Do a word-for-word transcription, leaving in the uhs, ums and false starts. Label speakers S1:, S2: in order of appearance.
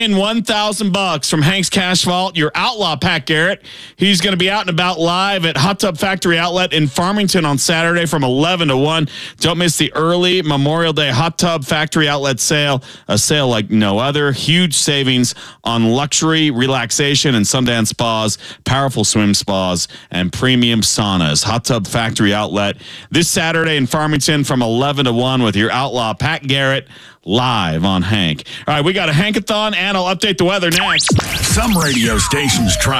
S1: In one thousand bucks from Hank's Cash Vault, your outlaw, Pat Garrett. He's going to be out and about live at Hot Tub Factory Outlet in Farmington on Saturday from eleven to one. Don't miss the early Memorial Day Hot Tub Factory Outlet sale, a sale like no other. Huge savings on luxury, relaxation, and Sundance spas, powerful swim spas, and premium saunas. Hot Tub Factory Outlet this Saturday in Farmington from eleven to one with your outlaw, Pat Garrett, live on Hank. All right, we got a Hankathon, and I'll update the weather next.
S2: Some radio stations try